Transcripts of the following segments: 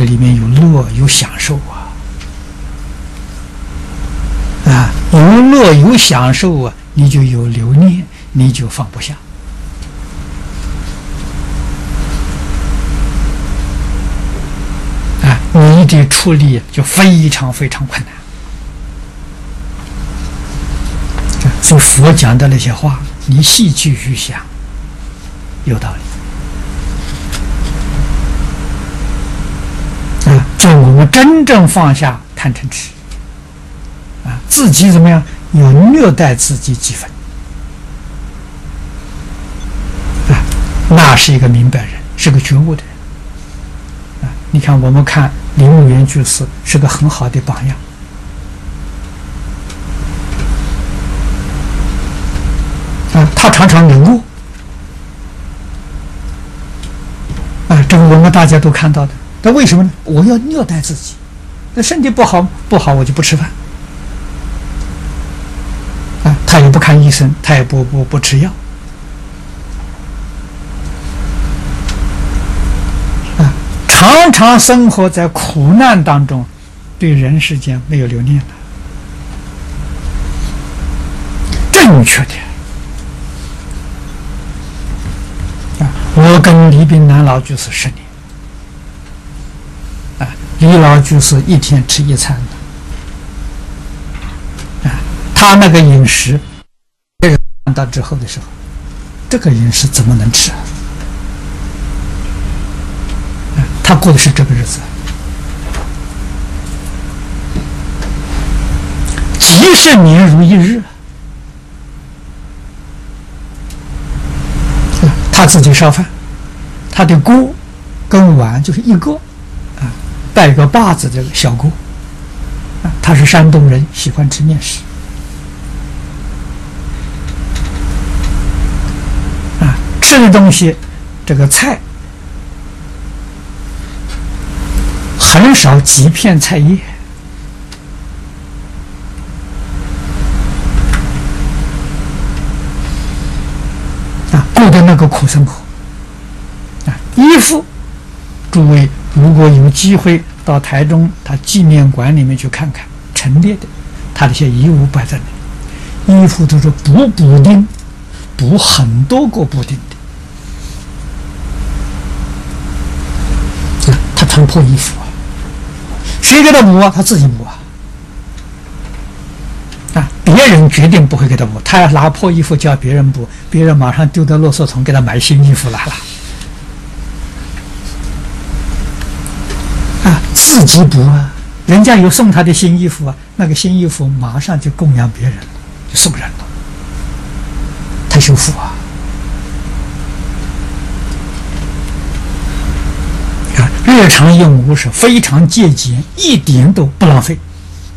里面有乐有享受啊，有乐有享受啊，你就有留念，你就放不下啊，你的处理就非常非常困难。所以佛讲的那些话，你细去想，有道理。就我们真正放下贪嗔痴啊，自己怎么样？要虐待自己几分啊？那是一个明白人，是个觉悟的人啊。你看，我们看林木源居士是个很好的榜样啊，他常常忍饿啊，这个我们大家都看到的。那为什么呢？我要虐待自己，那身体不好，我就不吃饭啊。他也不看医生，他也不吃药啊。常常生活在苦难当中，对人世间没有留念了。正确的啊，我跟李炳南老居士10年。李老居士一天吃一餐的啊，他那个饮食，别人看到之后的时候，这个饮食怎么能吃啊？他过的是这个日子，几十年如一日，他自己烧饭，他的锅跟碗就是一个。带个把子这个小锅啊，他是山东人，喜欢吃面食啊，吃的东西这个菜很少几片菜叶啊，过的那个苦生活啊，衣服，诸位。如果有机会到台中他纪念馆里面去看看，陈列的他的一些衣物摆在那里，衣服都是补丁，补很多个补丁的。他穿破衣服啊，谁给他补啊？他自己补啊！别人决定不会给他补，他要拿破衣服叫别人补，别人马上丢到垃圾桶给他买新衣服来了。自己补啊，人家有送他的新衣服啊，那个新衣服马上就供养别人了，就送人了，他修复啊！日常用物是非常节俭，一点都不浪费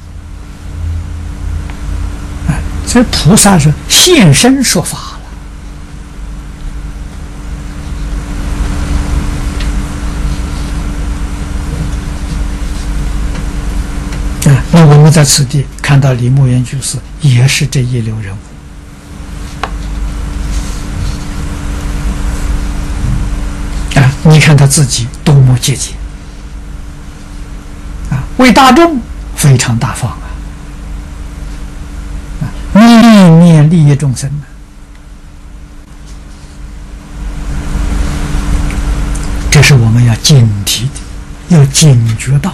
啊！所以菩萨是现身说法。那我们在此地看到李木源居士也是这一流人物啊！你看他自己多么节俭啊，为大众非常大方啊，念念利益众生啊，这是我们要警惕的，要警觉到的。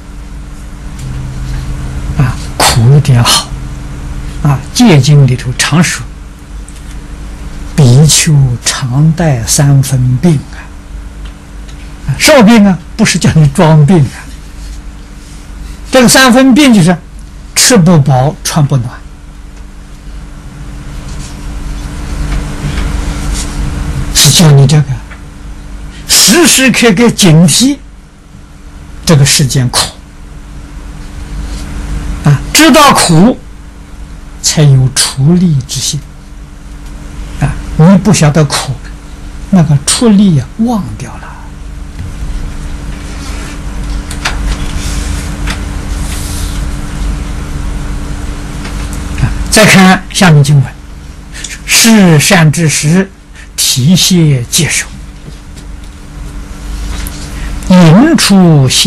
苦一点好啊！戒经里头常说，比丘常带3分病啊，什么病啊？不是叫你装病啊。这个3分病就是吃不饱，穿不暖，是叫你这个时时刻刻警惕这个世间苦。知道苦，才有出离之心啊！你不晓得苦，那个出离呀，忘掉了。再看下面经文：是善知识，提携接受，引出